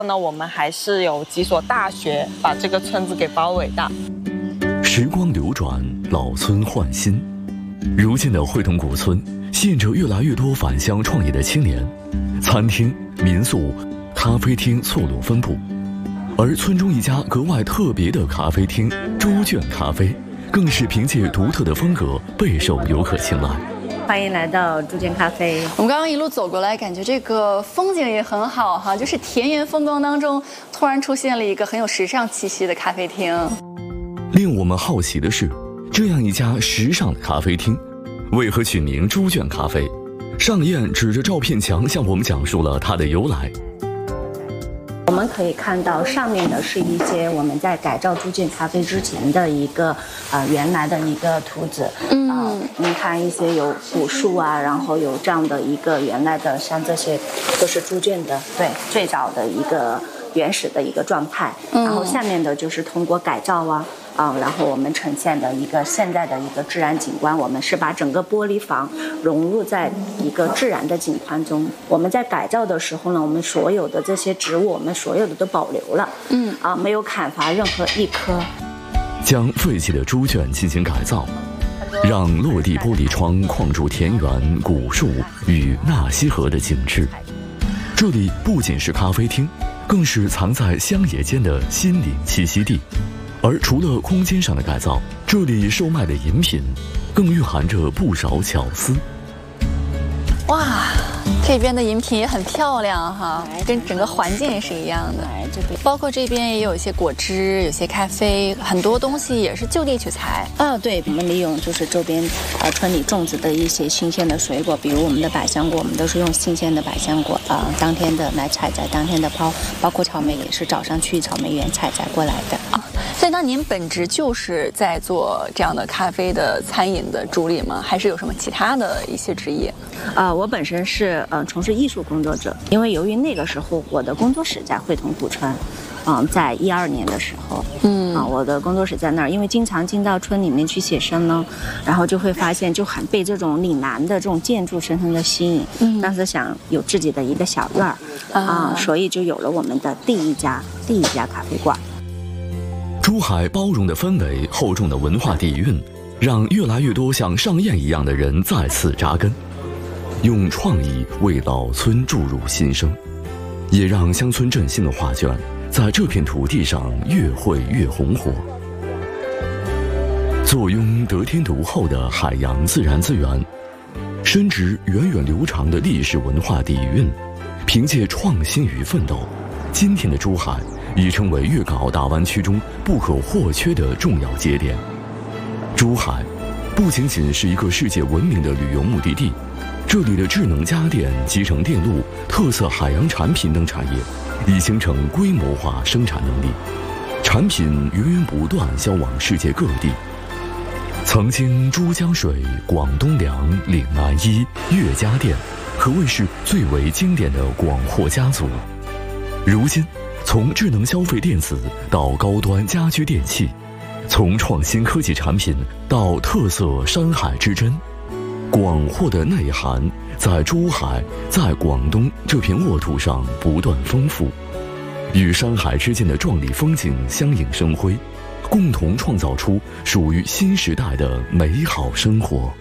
呢，我们还是有几所大学把这个村子给包围的。 时光流转，老村换新。如今的惠东古村吸引着越来越多返乡创业的青年，餐厅、民宿、咖啡厅错落分布。而村中一家格外特别的咖啡厅猪圈咖啡，更是凭借独特的风格备受游客青睐。 欢迎来到猪圈咖啡。 我们刚刚一路走过来，感觉这个风景也很好哈，就是田园风光当中突然出现了一个很有时尚气息的咖啡厅。 令我们好奇的是，这样一家时尚的咖啡厅，为何取名猪圈咖啡？尚燕指着照片墙向我们讲述了它的由来。 我们可以看到上面的是一些我们在改造猪圈咖啡之前的一个原来的一个图纸。你看一些有古树啊，然后有这样的一个原来的，像这些都是猪圈的，对，最早的一个原始的一个状态。然后下面的就是通过改造然后我们呈现的一个现在的一个自然景观，我们是把整个玻璃房融入在一个自然的景观中。我们在改造的时候呢，我们所有的这些植物，我们所有的都保留了，没有砍伐任何一棵。 将废弃的猪圈进行改造，让落地玻璃窗框住田园、古树与纳西河的景致。这里不仅是咖啡厅，更是藏在乡野间的心灵栖息地。而除了空间上的改造，这里售卖的饮品更蕴含着不少巧思。 哇，这边的饮品也很漂亮哈，跟整个环境也是一样的。包括这边也有一些果汁，有些咖啡，很多东西也是就地取材。 对，我们利用就是周边村里种植的一些新鲜的水果，比如我们的百香果，我们都是用新鲜的百香果当天的来采摘，当天的包括草莓也是早上去草莓园采摘过来的。 所以那您本职就是在做这样的咖啡的餐饮的主理吗？还是有什么其他的一些职业？ 我本身是从事艺术工作者，因为由于那个时候我的工作室在惠东古村，在2012年的时候，我的工作室在那儿，因为经常进到村里面去写生呢，然后就会发现就很被这种岭南的这种建筑深深的吸引，当时想有自己的一个小院儿，所以就有了我们的第一家咖啡馆。 珠海包容的氛围、厚重的文化底蕴，让越来越多像尚燕一样的人再次扎根，用创意为老村注入新生，也让乡村振兴的画卷在这片土地上越绘越红火。坐拥得天独厚的海洋自然资源，深植源远流长的历史文化底蕴，凭借创新与奋斗，今天的珠海已成为粤港澳大湾区中不可或缺的重要节点。珠海不仅仅是一个世界闻名的旅游目的地，这里的智能家电、集成电路、特色海洋产品等产业已形成规模化生产能力，产品源源不断销往世界各地。曾经珠江水、广东粮、岭南衣、粤家电可谓是最为经典的广货家族。如今从智能消费电子到高端家居电器，从创新科技产品到特色山海之珍，广货的内涵在珠海、在广东这片沃土上不断丰富，与山海之间的壮丽风景相映生辉，共同创造出属于新时代的美好生活。